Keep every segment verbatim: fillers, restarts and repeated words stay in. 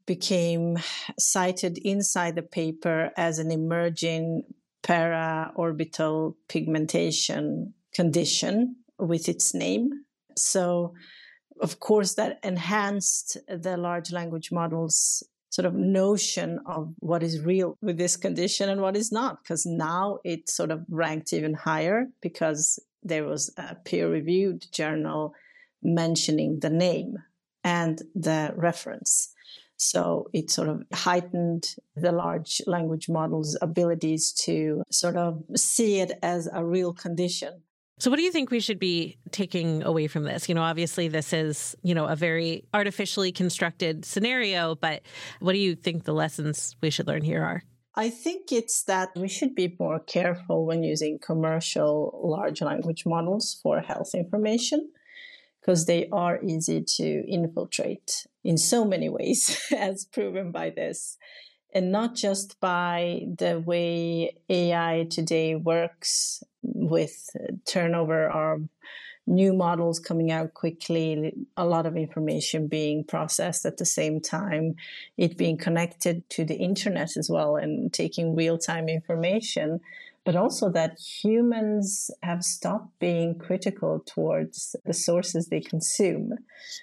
became cited inside the paper as an emerging para-orbital pigmentation condition with its name. So, of course, that enhanced the large language models' sort of notion of what is real with this condition and what is not, because now it sort of ranked even higher because there was a peer-reviewed journal mentioning the name and the reference. So it sort of heightened the large language model's abilities to sort of see it as a real condition. So what do you think we should be taking away from this? You know, obviously this is, you know, a very artificially constructed scenario, but what do you think the lessons we should learn here are? I think it's that we should be more careful when using commercial large language models for health information, because they are easy to infiltrate in so many ways, as proven by this. And not just by the way A I today works with turnover of new models coming out quickly, a lot of information being processed at the same time, it being connected to the internet as well and taking real-time information, but also that humans have stopped being critical towards the sources they consume.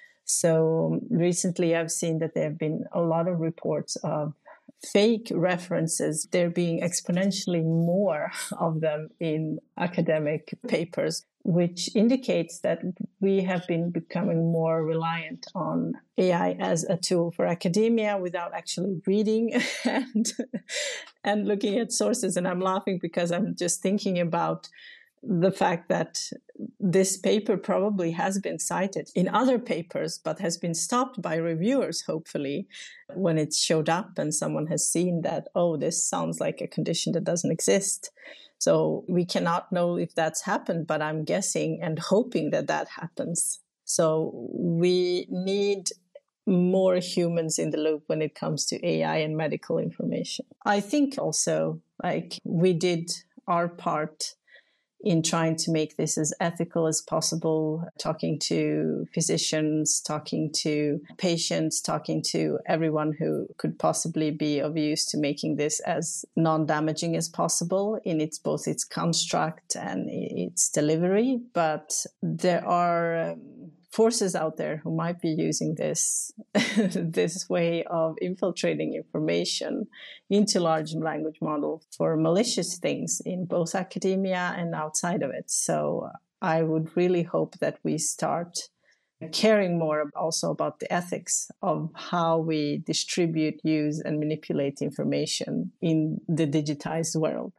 So recently I've seen that there have been a lot of reports of fake references, there being exponentially more of them in academic papers, which indicates that we have been becoming more reliant on A I as a tool for academia without actually reading and, and looking at sources. And I'm laughing because I'm just thinking about the fact that this paper probably has been cited in other papers, but has been stopped by reviewers, hopefully, when it showed up and someone has seen that, oh, this sounds like a condition that doesn't exist. So we cannot know if that's happened, but I'm guessing and hoping that that happens. So we need more humans in the loop when it comes to A I and medical information. I think also, like, we did our part in trying to make this as ethical as possible, talking to physicians, talking to patients, talking to everyone who could possibly be of use to making this as non-damaging as possible in its both its construct and its delivery. But there are um, forces out there who might be using this this way of infiltrating information into large language models for malicious things in both academia and outside of it. So I would really hope that we start caring more also about the ethics of how we distribute, use, and manipulate information in the digitized world.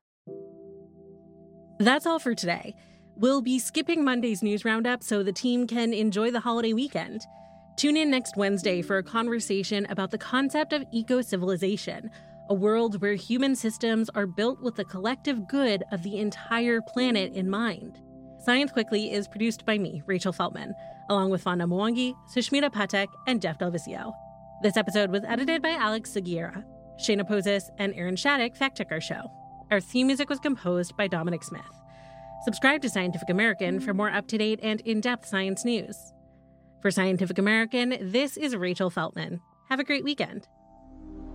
That's all for today. We'll be skipping Monday's news roundup so the team can enjoy the holiday weekend. Tune in next Wednesday for a conversation about the concept of eco-civilization, a world where human systems are built with the collective good of the entire planet in mind. Science Quickly is produced by me, Rachel Feltman, along with Fonda Mwangi, Sushmita Patek, and Jeff Delvisio. This episode was edited by Alex Seguiera. Shayna Pozis and Aaron Shattuck fact-check our show. Our theme music was composed by Dominic Smith. Subscribe to Scientific American for more up-to-date and in-depth science news. For Scientific American, this is Rachel Feltman. Have a great weekend.